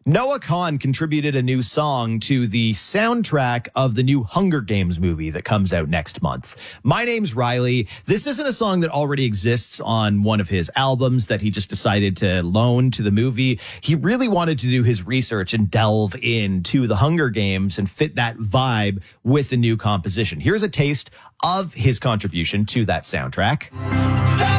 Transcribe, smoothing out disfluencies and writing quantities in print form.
Noah Kahan contributed a new song to the soundtrack of the new Hunger Games movie that comes out next month. My name's Riley. This isn't a song that already exists on one of his albums that he just decided to loan to the movie. He really wanted to do his research and delve into the Hunger Games and fit that vibe with the new composition. Here's a taste of his contribution to that soundtrack.